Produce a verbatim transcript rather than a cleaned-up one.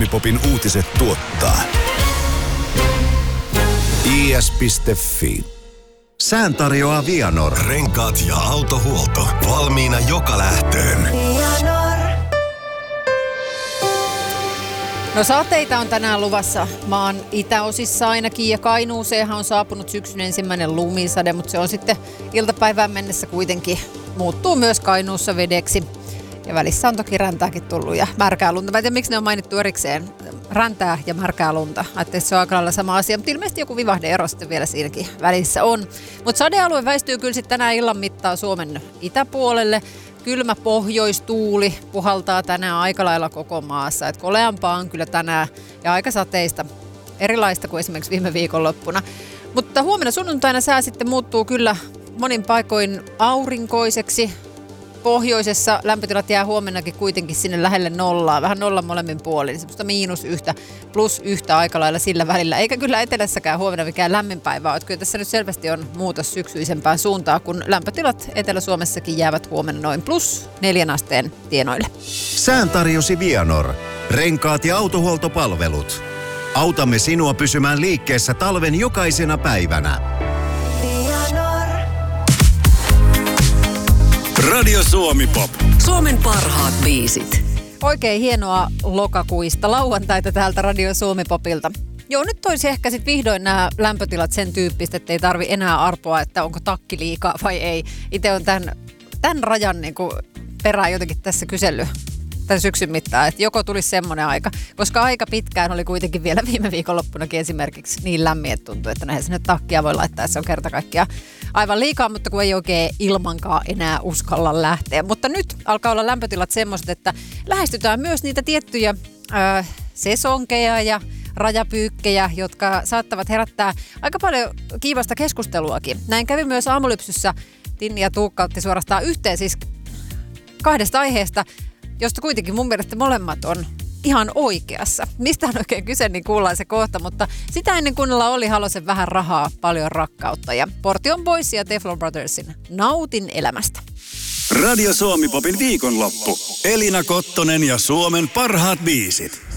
Suomi-popin uutiset tuottaa i s piste f i. Sään tarjoaa Vianor. Renkaat ja autohuolto. Valmiina joka lähtöön. No sateita on tänään luvassa maan itäosissa ainakin ja Kainuuseenhan on saapunut syksyn ensimmäinen lumisade, mutta se on sitten iltapäivään mennessä kuitenkin muuttuu myös Kainuussa vedeksi. Ja välissä on toki räntääkin tullut ja märkää lunta. Mä en tiedä, miksi ne on mainittu erikseen. Räntää ja märkää lunta. Ajattelin, se on aika lailla sama asia, mutta ilmeisesti joku vivahde-ero sitten vielä siinäkin välissä on. Mutta sadealue väistyy kyllä sitten tänään illan mittaan Suomen itäpuolelle. Kylmä pohjoistuuli puhaltaa tänään aika lailla koko maassa. Et koleampaa on kyllä tänään ja aika sateista. Erilaista kuin esimerkiksi viime viikonloppuna. Mutta huomenna sunnuntaina sää sitten muuttuu kyllä monin paikoin aurinkoiseksi. Pohjoisessa lämpötilat jää huomennakin kuitenkin sinne lähelle nollaa, vähän nollan molemmin puolin, semmoista miinus yhtä, plus yhtä aika lailla sillä välillä. Eikä kyllä etelässäkään huomenna mikään lämmin päivä ole. Kyllä tässä nyt selvästi on muutos syksyisempään suuntaan, kun lämpötilat Etelä-Suomessakin jäävät huomenna noin plus neljän asteen tienoille. Sään tarjosi Vianor. Renkaat ja autohuoltopalvelut. Autamme sinua pysymään liikkeessä talven jokaisena päivänä. Radio Suomi Pop. Suomen parhaat biisit. Oikein hienoa lokakuista lauantaita täältä Radio Suomi Popilta. Joo, nyt olisi ehkä sitten vihdoin nämä lämpötilat sen tyyppistä, että ei tarvi enää arpoa, että onko takki liikaa vai ei. Itse on tämän, tämän rajan niin kuin perään jotenkin tässä kysellyt tämän syksyn mittaan, että joko tulisi semmoinen aika, koska aika pitkään oli kuitenkin vielä viime viikonloppunakin esimerkiksi niin lämmin, että tuntuu, että näin sinne takkia voi laittaa, että se on kerta kaikkiaan aivan liikaa, mutta kun ei oikein ilmankaan enää uskalla lähteä. Mutta nyt alkaa olla lämpötilat semmoiset, että lähestytään myös niitä tiettyjä äh, sesonkeja ja rajapyykkejä, jotka saattavat herättää aika paljon kiivasta keskusteluakin. Näin kävi myös Aamulypsyssä. Tinni ja Tuukka otti suorastaan yhteen siis kahdesta aiheesta, josta kuitenkin mun mielestä molemmat on ihan oikeassa. Mistä on oikein kyse, niin kuullaan se kohta, mutta sitä ennen kuunnella Olli Halosen Vähän rahaa, paljon rakkautta ja Portion Boys ja Teflon Brothersin Nautin elämästä. Radio Suomi Popin viikonloppu. Elina Kottonen ja Suomen parhaat biisit.